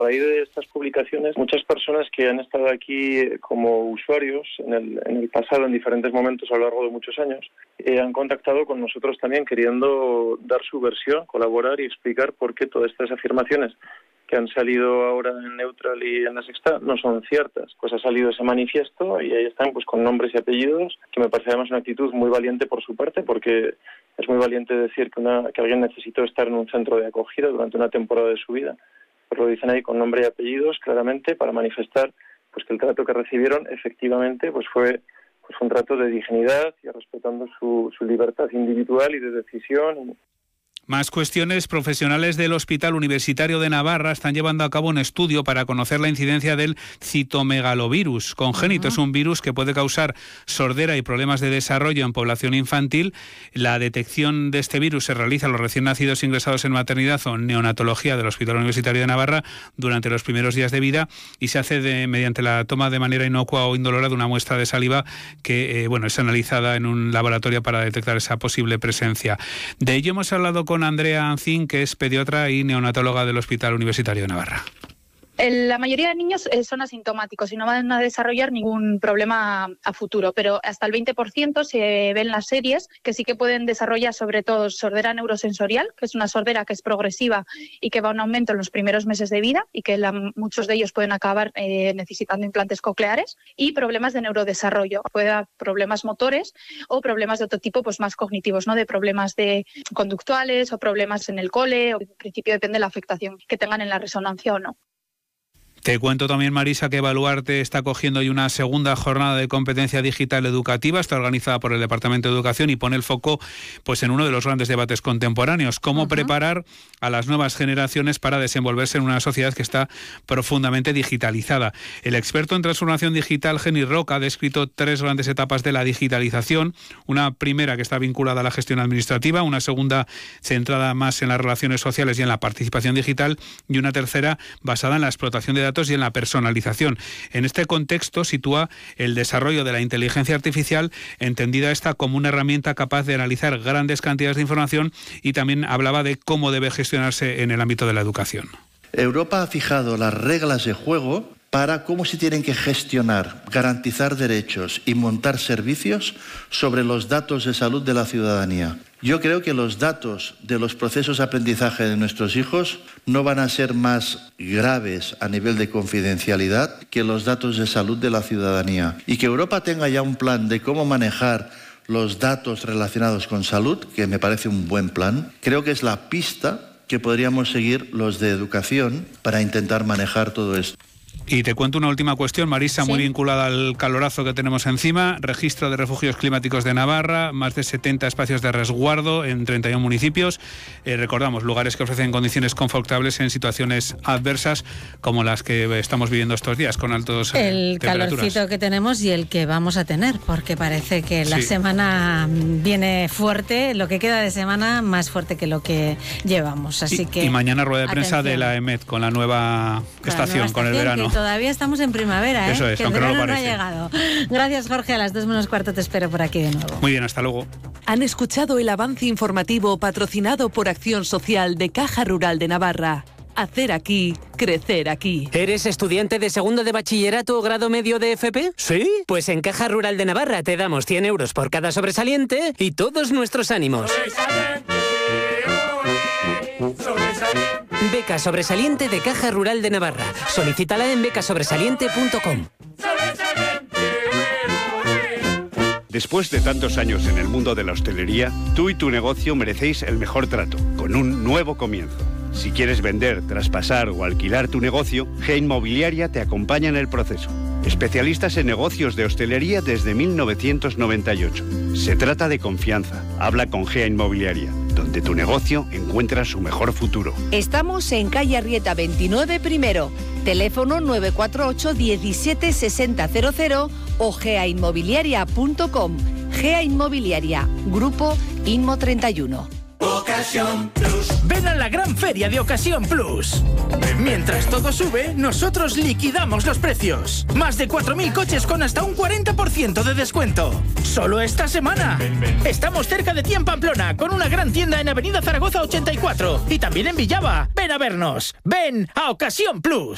A raíz de estas publicaciones, muchas personas que han estado aquí como usuarios en el pasado, en diferentes momentos a lo largo de muchos años, han contactado con nosotros también queriendo dar su versión, colaborar y explicar por qué todas estas afirmaciones que han salido ahora en Neutral y en La Sexta no son ciertas. Pues ha salido ese manifiesto y ahí están pues con nombres y apellidos, que me parece además una actitud muy valiente por su parte, porque es muy valiente decir que alguien necesitó estar en un centro de acogida durante una temporada de su vida. Pues lo dicen ahí con nombre y apellidos claramente para manifestar pues que el trato que recibieron efectivamente pues fue un trato de dignidad y respetando su libertad individual y de decisión. Más cuestiones. Profesionales del Hospital Universitario de Navarra están llevando a cabo un estudio para conocer la incidencia del citomegalovirus congénito. Es un virus que puede causar sordera y problemas de desarrollo en población infantil. La detección de este virus se realiza a los recién nacidos ingresados en maternidad o neonatología del Hospital Universitario de Navarra durante los primeros días de vida y se hace mediante la toma de manera inocua o indolora de una muestra de saliva que es analizada en un laboratorio para detectar esa posible presencia. De ello hemos hablado con Andrea Ancín, que es pediatra y neonatóloga del Hospital Universitario de Navarra. La mayoría de niños son asintomáticos y no van a desarrollar ningún problema a futuro, pero hasta el 20% se ven las series que sí que pueden desarrollar, sobre todo sordera neurosensorial, que es una sordera que es progresiva y que va a un aumento en los primeros meses de vida y que muchos de ellos pueden acabar necesitando implantes cocleares, y problemas de neurodesarrollo. Puede haber problemas motores o problemas de otro tipo pues más cognitivos, ¿no? De problemas de conductuales o problemas en el cole, o en principio depende de la afectación que tengan en la resonancia o no. Te cuento también, Marisa, que Baluarte está cogiendo hoy una segunda jornada de competencia digital educativa. Está organizada por el Departamento de Educación y pone el foco pues en uno de los grandes debates contemporáneos: cómo preparar a las nuevas generaciones para desenvolverse en una sociedad que está profundamente digitalizada. El experto en transformación digital, Geni Roca, ha descrito 3 grandes etapas de la digitalización. Una primera que está vinculada a la gestión administrativa, una segunda centrada más en las relaciones sociales y en la participación digital, y una tercera basada en la explotación de datos y en la personalización. En este contexto sitúa el desarrollo de la inteligencia artificial, entendida esta como una herramienta capaz de analizar grandes cantidades de información, y también hablaba de cómo debe gestionarse en el ámbito de la educación. Europa ha fijado las reglas de juego para cómo se tienen que gestionar, garantizar derechos y montar servicios sobre los datos de salud de la ciudadanía. Yo creo que los datos de los procesos de aprendizaje de nuestros hijos no van a ser más graves a nivel de confidencialidad que los datos de salud de la ciudadanía. Y que Europa tenga ya un plan de cómo manejar los datos relacionados con salud, que me parece un buen plan, creo que es la pista que podríamos seguir los de educación para intentar manejar todo esto. Y te cuento una última cuestión, Marisa, muy vinculada al calorazo que tenemos encima. Registro de refugios climáticos de Navarra, más de 70 espacios de resguardo en 31 municipios. Recordamos, lugares que ofrecen condiciones confortables en situaciones adversas como las que estamos viviendo estos días, con altos el temperaturas. Calorcito que tenemos y el que vamos a tener, porque parece que la semana viene fuerte, lo que queda de semana más fuerte que lo que llevamos. Así que y mañana rueda de prensa de la EMET con la nueva estación, con el verano. Todavía estamos en primavera, Eso es, que aunque el verano no lo parece. ha llegado. Gracias, Jorge. A las 2:15 te espero por aquí de nuevo. Muy bien, hasta luego. Han escuchado el avance informativo patrocinado por Acción Social de Caja Rural de Navarra. Hacer aquí, crecer aquí. ¿Eres estudiante de segundo de bachillerato o grado medio de FP? ¿Sí? Pues en Caja Rural de Navarra te damos 100 euros por cada sobresaliente y todos nuestros ánimos. Beca sobresaliente de Caja Rural de Navarra. Solicítala en becasobresaliente.com. Después de tantos años en el mundo de la hostelería, tú y tu negocio merecéis el mejor trato, con un nuevo comienzo. Si quieres vender, traspasar o alquilar tu negocio, GEA Inmobiliaria te acompaña en el proceso. Especialistas en negocios de hostelería desde 1998. Se trata de confianza. Habla con GEA Inmobiliaria, donde tu negocio encuentra su mejor futuro. Estamos en calle Arrieta 29 primero, teléfono 948 17 60 00 o geainmobiliaria.com. GEA Inmobiliaria, Grupo Inmo 31. Ocasión Plus. Ven a la gran feria de Ocasión Plus. Mientras todo sube, nosotros liquidamos los precios. Más de 4.000 coches con hasta un 40% de descuento. Solo esta semana. Estamos cerca de ti en Pamplona, con una gran tienda en Avenida Zaragoza 84 y también en Villava. Ven a vernos. Ven a Ocasión Plus.